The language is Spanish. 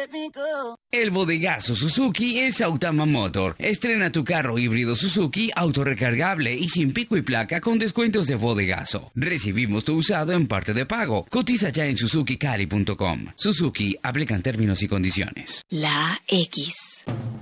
El bodegazo Suzuki es Autama Motor. Estrena tu carro híbrido Suzuki autorrecargable y sin pico y placa con descuentos de bodegazo. Recibimos tu usado en parte de pago. Cotiza ya en suzukicali.com. Suzuki, aplican términos y condiciones. La X.